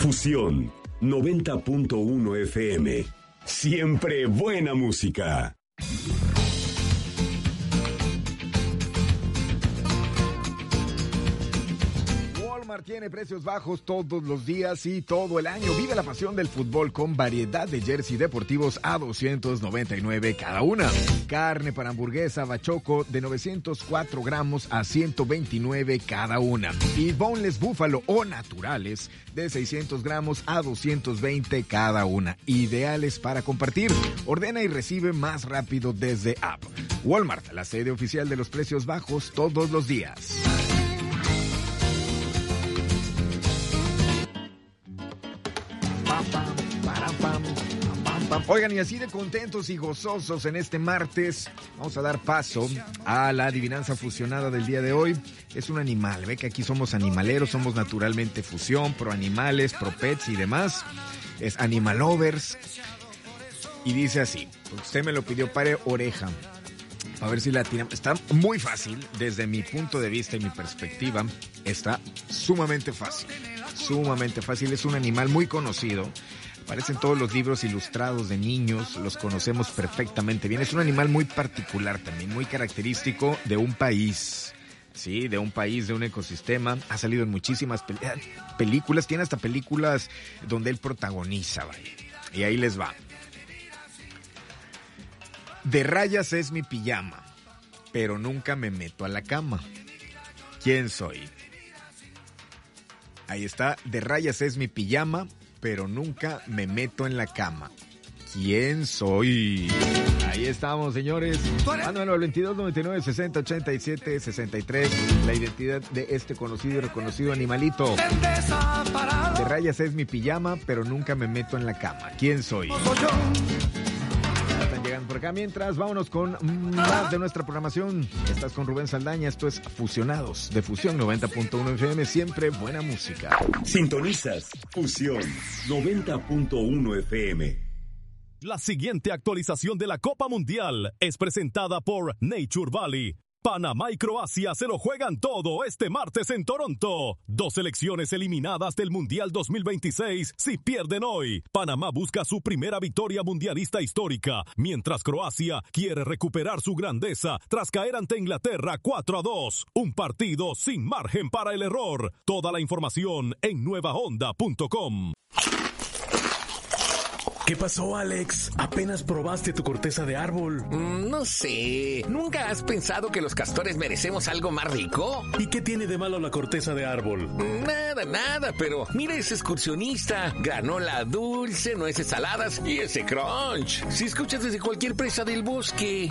Fusión 90.1 FM. Siempre buena música. Walmart tiene precios bajos todos los días y todo el año. Vive la pasión del fútbol con variedad de jersey deportivos a $299 cada una. Carne para hamburguesa bachoco de 904 gramos a $129 cada una. Y boneless búfalo o naturales de 600 gramos a $220 cada una. Ideales para compartir. Ordena y recibe más rápido desde app. Walmart, la sede oficial de los precios bajos todos los días. Oigan, y así de contentos y gozosos en este martes, vamos a dar paso a la adivinanza fusionada del día de hoy. Es un animal, ve que aquí somos animaleros, somos naturalmente fusión, pro animales, pro pets y demás. Es Animal Lovers. Y dice así, usted me lo pidió, pare oreja. A ver si la tiramos. Está muy fácil, desde mi punto de vista y mi perspectiva, está sumamente fácil. Sumamente fácil, es un animal muy conocido. Aparecen todos los libros ilustrados de niños, los conocemos perfectamente bien. Es un animal muy particular también, muy característico de un país, sí, de un país, de un ecosistema. Ha salido en muchísimas películas, tiene hasta películas donde él protagoniza, vaya. Y ahí les va. De rayas es mi pijama, pero nunca me meto a la cama. ¿Quién soy? Ahí está, de rayas es mi pijama, pero nunca me meto en la cama. ¿Quién soy? Ahí estamos, señores. Mándalo al 22 99 60 87 63. La identidad de este conocido y reconocido animalito. De rayas es mi pijama, pero nunca me meto en la cama. ¿Quién soy? Están llegando por acá. Mientras, vámonos con más de nuestra programación. Estás con Rubén Saldaña. Esto es Fusionados de Fusión 90.1 FM. Siempre buena música. Sintonizas Fusión 90.1 FM. La siguiente actualización de la Copa Mundial es presentada por Nature Valley. Panamá y Croacia se lo juegan todo este martes en Toronto. 2 selecciones eliminadas del Mundial 2026 si pierden hoy. Panamá busca su primera victoria mundialista histórica, mientras Croacia quiere recuperar su grandeza tras caer ante Inglaterra 4-2. Un partido sin margen para el error. Toda la información en nuevahonda.com. ¿Qué pasó, Alex? ¿Apenas probaste tu corteza de árbol? No sé. ¿Nunca has pensado que los castores merecemos algo más rico? ¿Y qué tiene de malo la corteza de árbol? Nada, pero mira ese excursionista. Granola dulce, nueces saladas y ese crunch. Si escuchas desde cualquier presa del bosque.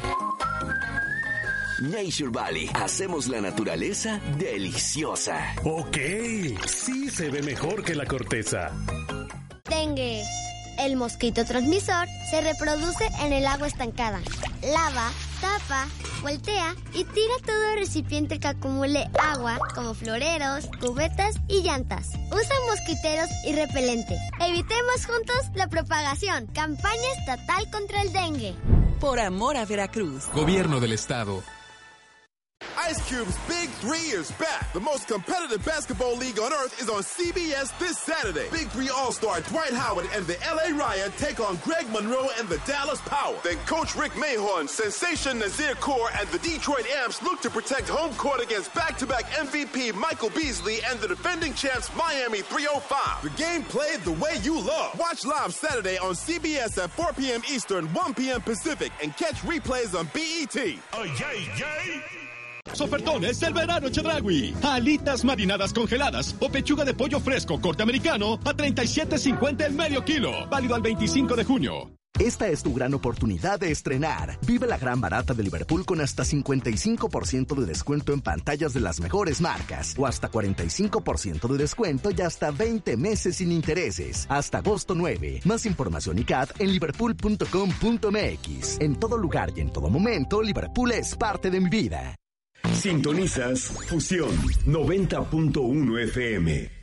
Nature Valley. Hacemos la naturaleza deliciosa. Ok, sí se ve mejor que la corteza. Dengue. El mosquito transmisor se reproduce en el agua estancada. Lava, tapa, voltea y tira todo recipiente que acumule agua, como floreros, cubetas y llantas. Usa mosquiteros y repelente. Evitemos juntos la propagación. Campaña estatal contra el dengue. Por amor a Veracruz. Gobierno del Estado. Ice Cube's Big 3 is back. The most competitive basketball league on earth is on CBS this Saturday. Big 3 All-Star Dwight Howard and the LA Riot take on Greg Monroe and the Dallas Power. Then Coach Rick Mahorn, Sensation Nazir Kaur, and the Detroit Amps look to protect home court against back-to-back MVP Michael Beasley and the defending champs Miami 305. The game played the way you love. Watch live Saturday on CBS at 4 p.m. Eastern, 1 p.m. Pacific, and catch replays on BET. Oh, yay, yay. Ofertones del verano Chedraui. Alitas marinadas congeladas o pechuga de pollo fresco corte americano a $37.50 el medio kilo. Válido al 25 de junio. Esta es tu gran oportunidad de estrenar. Vive la gran barata de Liverpool con hasta 55% de descuento en pantallas de las mejores marcas o hasta 45% de descuento y hasta 20 meses sin intereses. Hasta agosto 9. Más información y CAT en liverpool.com.mx. En todo lugar y en todo momento, Liverpool es parte de mi vida. Sintonizas Fusión 90.1 FM.